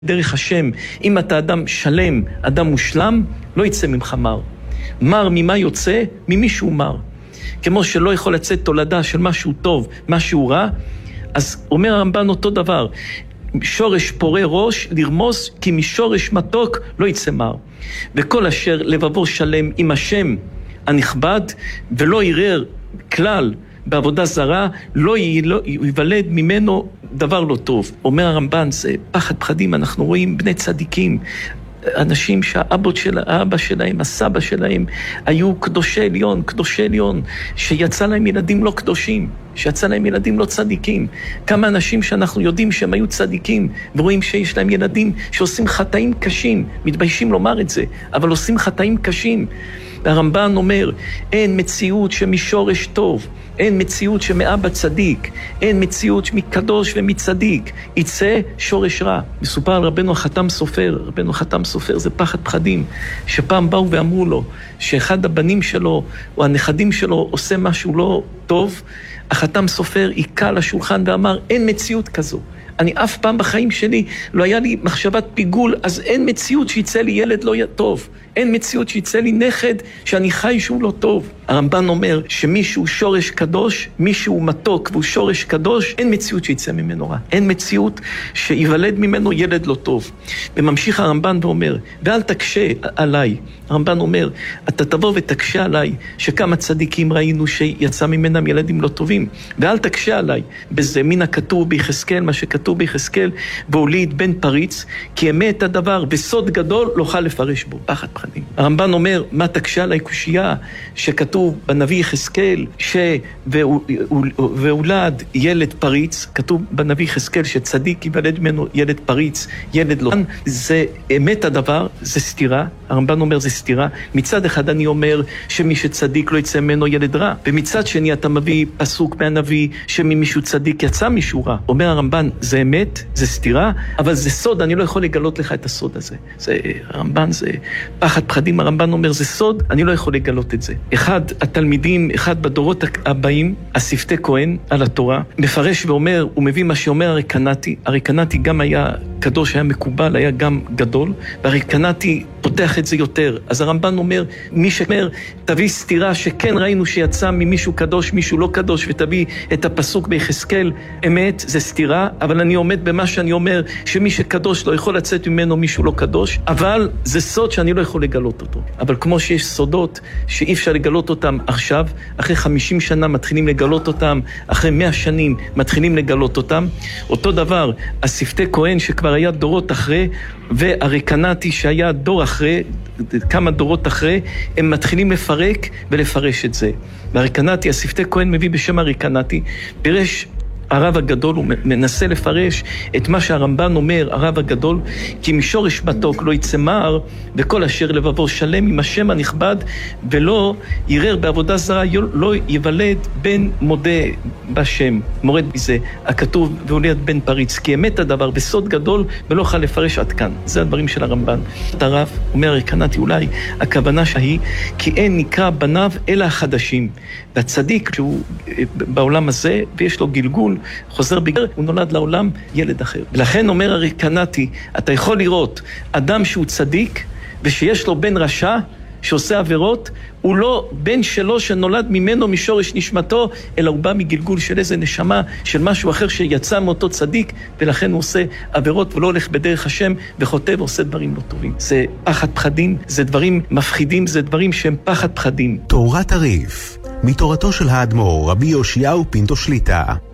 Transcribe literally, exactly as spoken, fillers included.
דרך השם, אם אתה אדם שלם, אדם מושלם, לא יצא ממך מר. מר ממה יוצא? ממישהו מר. כמו שלא יכול לצאת תולדה של משהו טוב, משהו רע, אז אומר הרמב"ן אותו דבר, שורש פורה ראש לרמוס, כי משורש מתוק לא יצא מר. וכל אשר לבבו שלם עם השם הנכבד, ולא ירר כלל בעבודה זרה, לא ייוולד ממנו דבר לא טוב. אומר הרמב"ן, זה פחד פחדים, אנחנו רואים בני צדיקים, אנשים שהאבות של האבא שלהם, הסבא שלהם, היו קדושי עליון, קדושי עליון, שיצא להם ילדים לא קדושים, שיצא להם ילדים לא צדיקים. כמה אנשים שאנחנו יודעים שהם היו צדיקים, ורואים שיש להם ילדים שעושים חטאים קשים, מתביישים לומר את זה, אבל עושים חטאים קשים. הרמב"ן אומר, אין מציאות שמשורש טוב, אין מציאות שמאבא צדיק, אין מציאות שמקדוש ומצדיק, יצא שורש רע. מסופר על רבנו החתם סופר, רבנו החתם סופר זה פחד פחדים, שפעם באו ואמרו לו, שאחד הבנים שלו או הנכדים שלו עושה משהו לא טוב, החתם סופר עיקה לשולחן ואמר, אין מציאות כזו. אני אף פעם בחיים שלי לא היה לי מחשבת פיגול, אז אין מציאות שיצא לי ילד לא טוב. אין מציאות שיצא לי נכד שאני חי שהוא לא טוב. הרמב"ן אומר שמישהו שורש קדוש, מישהו מתוק והוא שורש קדוש, אין מציאות שיצא ממנו רע. אין מציאות שיוולד ממנו ילד לא טוב. וממשיך הרמב"ן ואומר, ואל תקשה עליי. הרמב"ן אומר, אתה תבוא ותקשה עליי, שכמה צדיקים ראינו שיצא ממנם ילדים לא טובים. ואל תקשה עליי. בזה מן הכתוב ביחזקאל, מה שכתוב ביחזקאל, והוליד בן פריץ, כי אמת הדבר וסוד גדול לא אוכל לפרש בו. פחד פחדים. הרמב"ן אומר, מה תקשה עליי קושייה, שכתוב בנביא יחזקאל, שהולד ילד פריץ, כתוב בנביא יחזקאל שצדיק ייוולד ממנו ילד פריץ, ילד לא. זה אמת הדבר, זה סתירה. הרמב"ן אומר, זה סתירה. מצד אחד אני אומר שמי שצדיק לא יצא ממנו ילד רע, ומצד שני אתה מביא פסוק מהנביא שממישהו צדיק יצא מישהו רע. אומר הרמב"ן, זה אמת, זה סתירה, אבל זה סוד, אני לא יכול לגלות לך את הסוד הזה. זה, הרמב"ן זה פחד פחדים, הרמב"ן אומר, זה סוד, אני לא יכול לגלות את זה. אחד התלמידים, אחד בדורות הבאים, השפתי כהן על התורה, מפרש ואומר, הוא מביא מה שאומר הרקנתי, הרקנתי גם היה קדוש, היה מקובל, היה גם גדול, והרקנתי פותח את זה יותר. אז הרמב"ן אומר, מי שאומר, תביא סתירה שכן ראינו שיצא ממישהו קדוש, מישהו לא קדוש, ותביא את הפסוק ביחזקאל, אמת, זה סתירה, אבל אני עומד במה שאני אומר, שמי שקדוש לא יכול לצאת ממנו מישהו לא קדוש, אבל זה סוד שאני לא יכול לגלות אותו. אבל כמו שיש סודות שאי אפשר לגלות אותם עכשיו, אחרי חמישים שנה מתחילים לגלות אותם, אחרי מאה שנים מתחילים לגלות אותם, אותו דבר, השפתי כהן שכבר היה דורות אחרי, והרקנתי שהיה דור אחרי, כמה דורות אחרי, הם מתחילים לפרק ולפרש את זה. והרקנתי, השפתי כהן מביא בשם הרקנתי, פירש הרב הגדול, הוא מנסה לפרש את מה שהרמב"ן אומר, הרב הגדול, כי משורש מתוק לא יצא מר, וכל אשר לבבו שלם עם השם הנכבד, ולא ירר בעבודה זרה, לא יוולד בן מודה בשם, מורד בזה, הכתוב והוליד בן פריץ, כי אמת הדבר בסוד גדול, ולא יכול לפרש עד כאן. זה הדברים של הרמב"ן. הרב אומר הרקנתי, אולי הכוונה שהיא, כי אין נקרא בניו אלא החדשים. והצדיק שהוא בעולם הזה, ויש לו גלגול, חוזר בגלל, הוא נולד לעולם ילד אחר. ולכן אומר הרקנתי, אתה יכול לראות אדם שהוא צדיק, ושיש לו בן רשע, שעושה עבירות, הוא לא בן שלו שנולד ממנו משורש נשמתו, אלא הוא בא מגלגול של איזה נשמה, של משהו אחר שיצא מאותו צדיק, ולכן הוא עושה עבירות ולא הולך בדרך השם, וחוטא ועושה דברים לא טובים. זה פחד פחדים, זה דברים מפחידים, זה דברים שהם פחד פחדים. תורת הריף, מתורתו של האדמו"ר רבי יאשיהו פינטו שליט"א.